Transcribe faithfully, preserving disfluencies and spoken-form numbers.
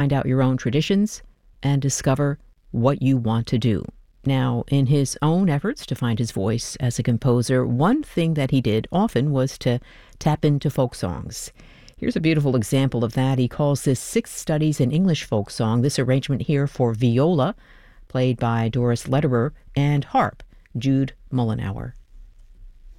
find out your own traditions and discover what you want to do. Now, in his own efforts to find his voice as a composer, one thing that he did often was to tap into folk songs. Here's a beautiful example of that. He calls this Six Studies in English Folk Song, this arrangement here for viola, played by Doris Lederer, and harp, Jude Mullenhour.